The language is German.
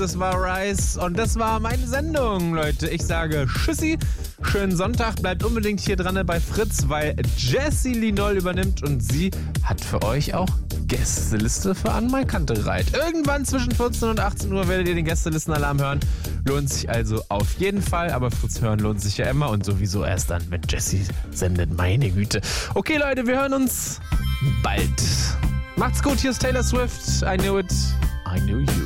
das war Rice und das war meine Sendung, Leute. Ich sage Tschüssi, schönen Sonntag, bleibt unbedingt hier dran bei Fritz, weil Jessie Linol übernimmt und sie hat für euch auch Gästeliste für An mein Kante reit. Irgendwann zwischen 14 und 18 Uhr werdet ihr den Gästelistenalarm hören. Lohnt sich also auf jeden Fall, aber Fritz hören lohnt sich ja immer und sowieso erst dann, wenn Jessie sendet. Meine Güte. Okay, Leute, wir hören uns bald. Macht's gut, hier ist Taylor Swift. I knew it. I knew you.